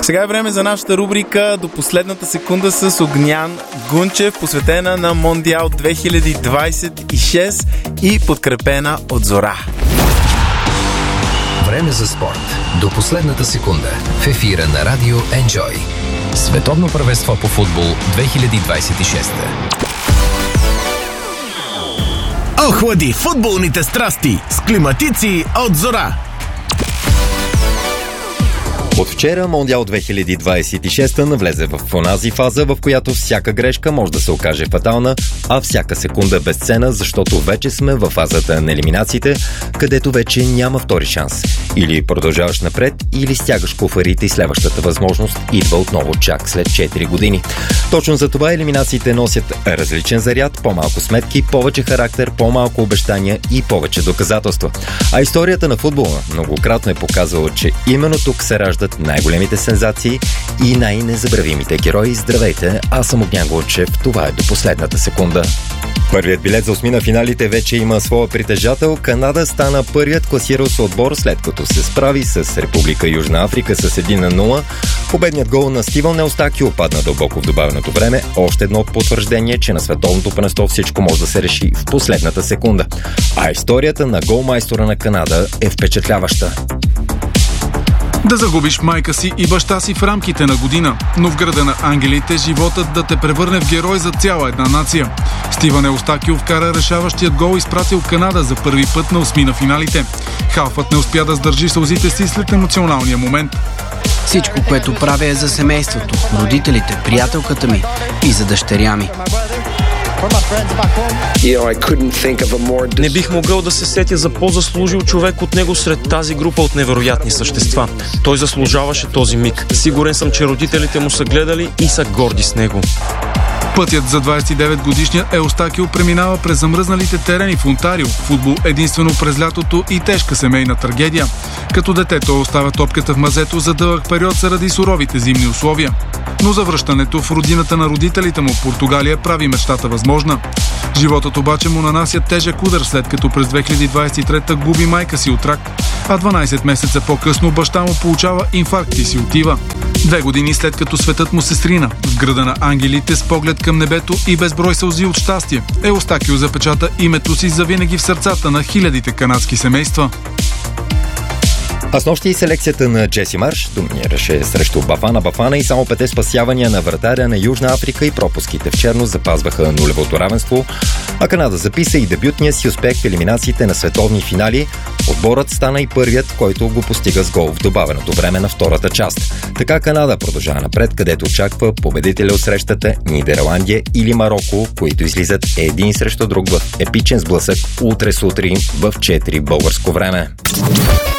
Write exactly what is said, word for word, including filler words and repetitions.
Сега е време за нашата рубрика до последната секунда с Огнян Гунчев, посветена на Мондиал две хиляди двадесет и шест и подкрепена от Зора. Време за спорт. До последната секунда. В ефира на Радио Enjoy. Световно първенство по футбол две хиляди двадесет и шест. Охлади футболните страсти с климатици от Зора. От вчера Мондиал две хиляди двадесет и шест навлезе в онази фаза, в която всяка грешка може да се окаже фатална, а всяка секунда безценна, защото вече сме в фазата на елиминациите, където вече няма втори шанс. Или продължаваш напред, или стягаш куфарите и следващата възможност идва отново чак след четири години. Точно за това елиминациите носят различен заряд, по-малко сметки, повече характер, по-малко обещания и повече доказателства. А историята на футбола многократно е показвала, че именно тук се ражда най-големите сензации и най-незабравимите герои. Здравейте, аз съм Огнян Гунчев, това е до последната секунда. Първият билет за осмина финалите вече има своя притежател. Канада стана първият класирал се отбор, след като се справи с Република Южна Африка с едно на нула. Победният гол на Стивън Еустакио падна дълбоко в добавеното време. Още едно потвърждение, че на световното първенство всичко може да се реши в последната секунда. А историята на голмайстора на Канада е впечатляваща. Да загубиш майка си и баща си в рамките на година, но в града на ангелите животът да те превърне в герой за цяла една нация. Стивън Еустакио вкара решаващият гол и изпратил Канада за първи път на осмина финалите. Халфът не успя да сдържи сълзите си след емоционалния момент. Всичко, което правя, е за семейството, родителите, приятелката ми и за дъщеря ми. Не бих могъл да се сетя за по-заслужил човек от него сред тази група от невероятни същества. Той заслужаваше този миг. Сигурен съм, че родителите му са гледали и са горди с него. Пътят за двадесет и девет годишния Еустакио преминава през замръзналите терени в Онтарио, футбол единствено през лятото и тежка семейна трагедия. Като дете той оставя топката в мазето за дълъг период заради суровите зимни условия. Но завръщането в родината на родителите му в Португалия прави мечтата възможна. Животът обаче му нанася тежък удар, след като през две хиляди двадесет и трета губи майка си от рак, а дванадесет месеца по-късно баща му получава инфаркт и си отива. Две години след като светът му се срина, в града на ангелите с поглед към небето и безброй сълзи от щастие, Еустакио запечата името си завинаги в сърцата на хилядите канадски семейства. А с нощи и селекцията на Джеси Марш доминираше срещу Бафана Бафана и само пете спасявания на вратаря на Южна Африка и пропуските в черно запазваха нулевото равенство, а Канада записа и дебютния си успех в елиминациите на световни финали. Отборът стана и първият, който го постига с гол в добавеното време на втората част. Така Канада продължава напред, където очаква победителя от срещата Нидерландия или Мароко, които излизат един срещу друг в епичен сблъсък утре сутрин в четири българско време.